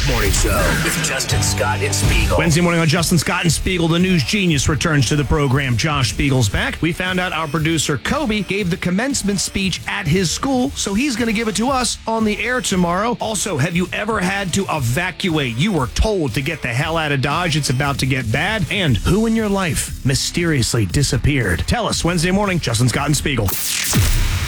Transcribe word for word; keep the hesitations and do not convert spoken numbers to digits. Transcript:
Morning Show with Justin Scott and Spiegel. Wednesday morning on Justin Scott and Spiegel, the news genius returns to the program. Josh Spiegel's back. We found out our producer, Kobe, gave the commencement speech at his school, so he's going to give it to us on the air tomorrow. Also, have you ever had to evacuate? You were told to get the hell out of Dodge. It's about to get bad. And who in your life mysteriously disappeared? Tell us Wednesday morning, Justin Scott and Spiegel.